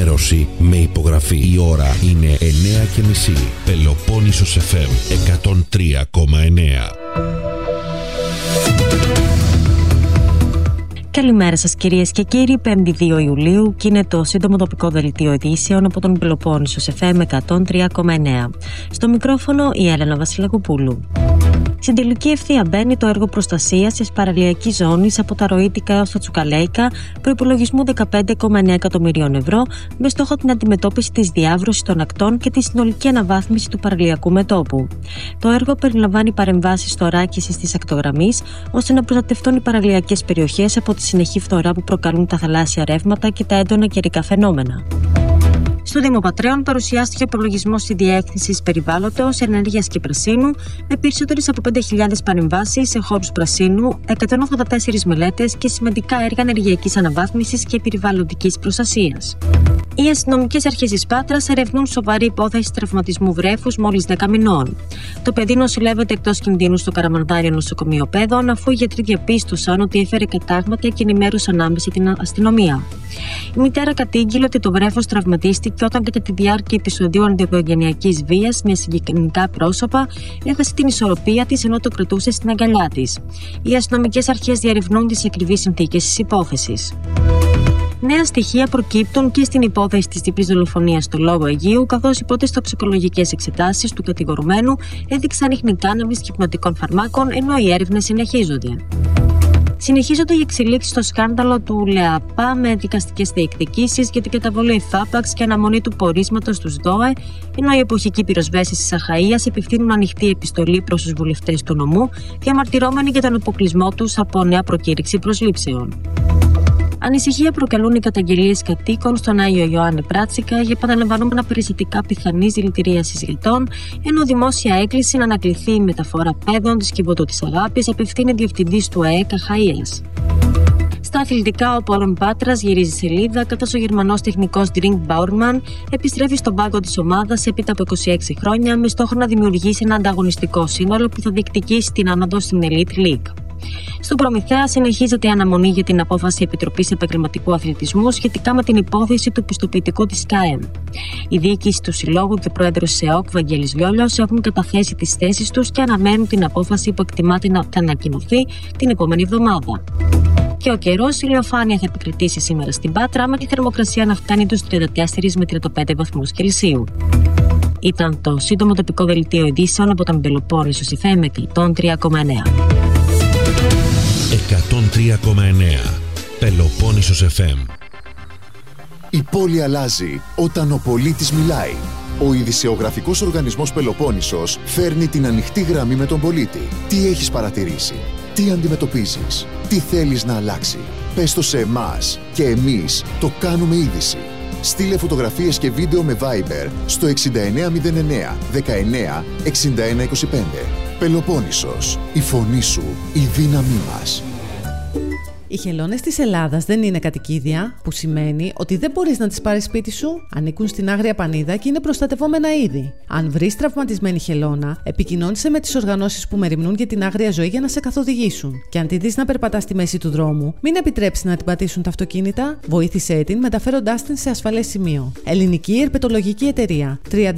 ενημέρωση με υπογραφή. Η ώρα είναι 9:30. Πελοπόννησος FM 103,9. Καλημέρα σας κυρίες και κύριοι, 5η 2 Ιουλίου και είναι το σύντομο τοπικό δελτίο ειδήσεων από τον Πελοπόννησος FM 103,9. Στο μικρόφωνο η Έλενα Βασιλακοπούλου. Στην τελική ευθεία μπαίνει το έργο προστασίας της παραλιακής ζώνης από τα Ροήτικα έως τα Τσουκαλέικα, προϋπολογισμού 15,9 εκατομμυρίων ευρώ, με στόχο την αντιμετώπιση της διάβρωσης των ακτών και τη συνολική αναβάθμιση του παραλιακού μετώπου. Το έργο περιλαμβάνει παρεμβάσεις θωράκισης της ακτογραμμής, ώστε να προστατευτούν οι παραλιακές περιοχές από τη συνεχή φθορά που προκαλούν τα θαλάσσια ρεύματα και τα έντονα καιρικά φαινόμενα. Στο Δήμο Πατρέων παρουσιάστηκε ο προλογισμός της Διεύθυνσης Περιβάλλοντος, Ενέργειας και Πρασίνου, με περισσότερες από 5.000 παρεμβάσεις σε χώρους πρασίνου, 184 μελέτες και σημαντικά έργα ενεργειακής αναβάθμισης και περιβαλλοντικής προστασίας. Οι αστυνομικές αρχές της Πάτρας ερευνούν σοβαρή υπόθεση τραυματισμού βρέφους μόλις 10 μηνών. Το παιδί νοσηλεύεται εκτός κινδύνου στο Καραμανδάριο νοσοκομείο Πέδων, αφού οι γιατροί διαπίστωσαν ότι έφερε κατάγματα και ενημέρωσαν άμεσα την αστυνομία. Η μητέρα κατήγγειλε ότι το βρέφος τραυματίστηκε όταν κατά τη διάρκεια επεισοδίου ενδοοικογενειακής βίας με συγκεκριμένα πρόσωπα έχασε την ισορροπία της ενώ το κρατούσε στην αγκαλιά της. Οι αστυνομικές αρχές διερευνούν τις ακριβείς συνθήκες της υπόθεσης. Νέα στοιχεία προκύπτουν και στην υπόθεση της διπλής δολοφονίας στο Λόγο Αιγείου, καθώς οι πρώτες τοξικολογικές εξετάσεις του κατηγορουμένου έδειξαν ίχνη κάναβης και hypnωτικών φαρμάκων, ενώ οι έρευνες συνεχίζονται. Συνεχίζονται οι εξελίξεις στο σκάνδαλο του ΛΕΑΠΑ με δικαστικές διεκδικήσεις για την καταβολή εφάπαξ και αναμονή του πορίσματος του ΔΟΕ, ενώ οι εποχικοί πυροσβέστες της Αχαΐας επιφθήνουν ανοιχτή επιστολή προς τους βουλευτές του νομού, διαμαρτυρόμενοι για τον αποκλεισμό τους από νέα προκήρυξη προσλήψεων. Ανησυχία προκαλούν οι καταγγελίες κατοίκων στον Άγιο Ιωάννη Πράτσικα για επαναλαμβανόμενα περιστατικά πιθανής δηλητηρίασης γετών, ενώ δημόσια έκκληση να ανακληθεί η μεταφορά παιδών της Κιβωτού της Αγάπης απευθύνει διευθυντής του ΑΕΚ Αχαΐας. Στα αθλητικά, ο Πόλων Πάτρας γυρίζει σελίδα, καθώς ο Γερμανός τεχνικός Ντρινγκ Μπάουρμαν επιστρέφει στον πάγκο της ομάδας έπειτα από 26 χρόνια, με στόχο να δημιουργήσει ένα ανταγωνιστικό σύνολο που θα διεκδικήσει την άνοδο στην Elite League. Στον Προμηθέα συνεχίζεται η αναμονή για την απόφαση Επιτροπής Επαγγελματικού Αθλητισμού σχετικά με την υπόθεση του πιστοποιητικού της ΚΑΕΜ. Η διοίκηση του Συλλόγου και ο πρόεδρος της ΕΟΚ, Βαγγέλης Λιόλιος, έχουν καταθέσει τις θέσεις τους και αναμένουν την απόφαση που εκτιμάται να ανακοινωθεί την επόμενη εβδομάδα. Και ο καιρός, η ηλιοφάνεια θα επικρατήσει σήμερα στην Πάτρα, με τη θερμοκρασία να φτάνει τους 34 με 35 βαθμούς Κελσίου. Ήταν το σύντομο τοπικό δελτίο ειδήσεων από τον Πελοπόννησος FM 103,9. 103,9 Πελοπόννησος FM. Η πόλη αλλάζει όταν ο πολίτης μιλάει. Ο ειδησεογραφικός οργανισμός Πελοπόννησος φέρνει την ανοιχτή γραμμή με τον πολίτη. Τι έχεις παρατηρήσει, τι αντιμετωπίζεις, τι θέλεις να αλλάξει. Πες το σε εμάς και εμείς το κάνουμε είδηση. Στείλε φωτογραφίες και βίντεο με Viber στο 6909 19 61 25. Πελοπόννησος, η φωνή σου, η δύναμή μας. Οι χελώνες της Ελλάδας δεν είναι κατοικίδια, που σημαίνει ότι δεν μπορείς να τις πάρεις σπίτι σου. Ανήκουν στην Άγρια Πανίδα και είναι προστατευόμενα είδη. Αν βρεις τραυματισμένη χελώνα, επικοινώνησε με τις οργανώσεις που μεριμνούν για την άγρια ζωή για να σε καθοδηγήσουν. Και αν τη δεις να περπατά στη μέση του δρόμου, μην επιτρέψεις να την πατήσουν τα αυτοκίνητα, βοήθησέ την μεταφέροντάς την σε ασφαλές σημείο. Ελληνική Ερπετολογική Εταιρεία.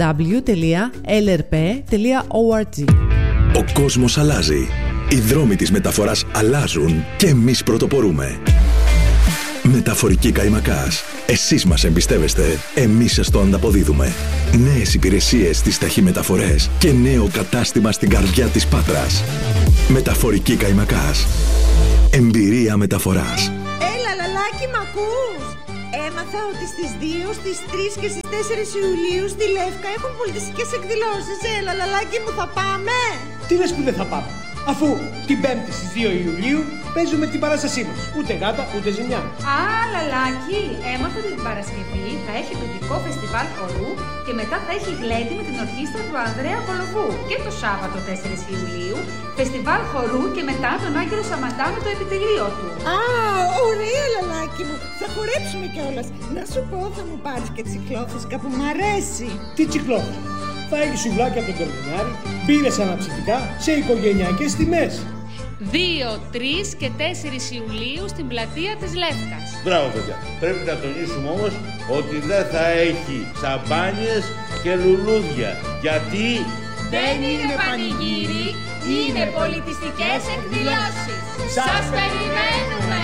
www.lrp.org. Ο κόσμος αλλάζει. Οι δρόμοι της μεταφοράς αλλάζουν και εμείς πρωτοπορούμε. Μεταφορική Καϊμακάς. Εσείς μας εμπιστεύεστε, εμείς σας το ανταποδίδουμε. Νέες υπηρεσίες στις ταχυμεταφορές και νέο κατάστημα στην καρδιά της Πάτρας. Μεταφορική Καϊμακάς. Εμπειρία μεταφοράς. Έλα λαλάκι, μ' ακούς? Έμαθα ότι στις 2, στις 3 και στις 4 Ιουλίου στη Λεύκα έχουν πολιτιστικές εκδηλώσεις. Έλα λαλάκι μου, θα πάμε? Τι λες που δεν θα πάμε, αφού την 5η στις 2 Ιουλίου παίζουμε την παράστασή μας. Ούτε γάτα, ούτε ζημιά. Α, λαλάκι, έμαθα ότι την Παρασκευή θα έχει τοπικό φεστιβάλ χορού και μετά θα έχει γλέντι με την ορχήστρα του Ανδρέα Κολοβού. Και το Σάββατο 4 Ιουλίου, φεστιβάλ χορού και μετά τον Άγγελο Σαμαντά με το επιτελείο του. Α, ωραία λαλάκι μου, θα χορέψουμε κιόλας. Να σου πω, θα μου πάρεις και τσικλόφουσκα που μ' αρέσει. Τι τσικλόφουσκα? Θα έχει σουβλάκια από τον Κορμινιάρη, μπύρες αναψυκτικά σε οικογενειακές τιμές. 2, 3 και 4 Ιουλίου στην πλατεία της Λεύκας. Μπράβο παιδιά. Πρέπει να τονίσουμε όμως ότι δεν θα έχει σαμπάνιες και λουλούδια. Γιατί δεν είναι πανηγύρι, είναι πολιτιστικές εκδηλώσεις. Σας περιμένουμε!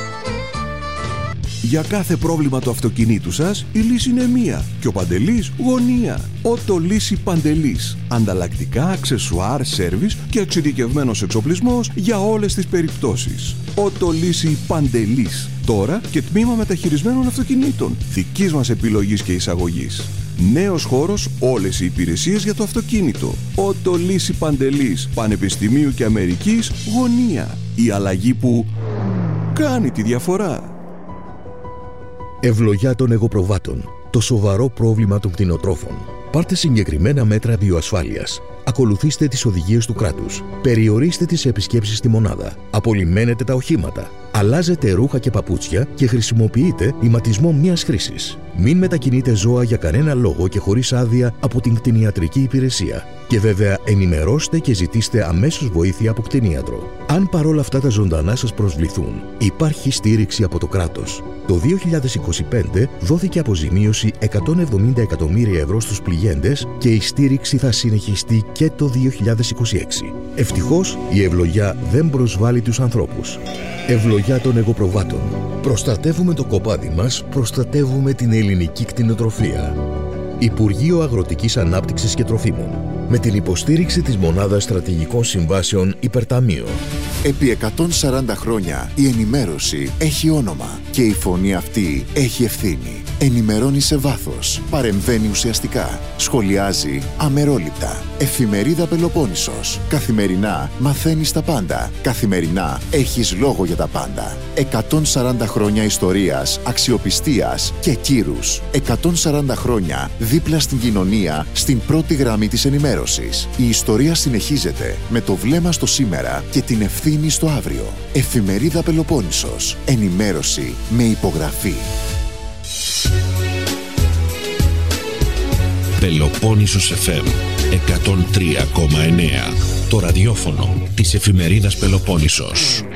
Για κάθε πρόβλημα του αυτοκινήτου σας, η λύση είναι μία και ο Παντελής γωνία. Ότο Λύση Παντελής. Ανταλλακτικά, αξεσουάρ, σέρβις και εξειδικευμένος εξοπλισμός για όλες τις περιπτώσεις. Ότο Λύση Παντελής. Τώρα και τμήμα μεταχειρισμένων αυτοκινήτων. Δικής μας επιλογής και εισαγωγής. Νέος χώρος, όλες οι υπηρεσίες για το αυτοκίνητο. Ότο Λύση Παντελής. Πανεπιστημίου και Αμερικής γωνία. Η αλλαγή που κάνει τη διαφορά. Ευλογιά των εγωπροβάτων. Το σοβαρό πρόβλημα των κτηνοτρόφων. Πάρτε συγκεκριμένα μέτρα βιοασφάλειας. Ακολουθήστε τις οδηγίες του κράτους. Περιορίστε τις επισκέψεις στη μονάδα. Απολυμμένετε τα οχήματα. Αλλάζετε ρούχα και παπούτσια και χρησιμοποιείτε ηματισμό μιας χρήσης. Μην μετακινείτε ζώα για κανένα λόγο και χωρίς άδεια από την κτηνιατρική υπηρεσία. Και βέβαια ενημερώστε και ζητήστε αμέσως βοήθεια από κτηνίατρο. Αν παρόλα αυτά τα ζωντανά σας προσβληθούν, υπάρχει στήριξη από το κράτος. Το 2025 δόθηκε αποζημίωση 170 εκατομμύρια ευρώ στους πληγέντες και η στήριξη θα συνεχιστεί και το 2026. Ευτυχώς η ευλογιά δεν προσβάλλει τους ανθρώπους. Ευλογιά των εγωπροβάτων. Προστατεύουμε το κοπάδι μας, προστατεύουμε την ελληνική κτηνοτροφία. Υπουργείο Αγροτικής Ανάπτυξης και Τροφίμων. Με την υποστήριξη της Μονάδας Στρατηγικών Συμβάσεων Υπερταμείο. Επί 140 χρόνια η ενημέρωση έχει όνομα και η φωνή αυτή έχει ευθύνη. Ενημερώνει σε βάθος, παρεμβαίνει ουσιαστικά, σχολιάζει αμερόληπτα. Εφημερίδα Πελοπόννησος. Καθημερινά μαθαίνεις τα πάντα. Καθημερινά έχεις λόγο για τα πάντα. 140 χρόνια ιστορίας, αξιοπιστίας και κύρους. 140 χρόνια δίπλα στην κοινωνία, στην πρώτη γραμμή της ενημέρωσης. Η ιστορία συνεχίζεται με το βλέμμα στο σήμερα και την ευθύνη στο αύριο. Εφημερίδα Πελοπόννησος. Ενημέρωση με υπογραφή. Πελοπόννησος FM 103,9. Το ραδιόφωνο της εφημερίδας Πελοπόννησος.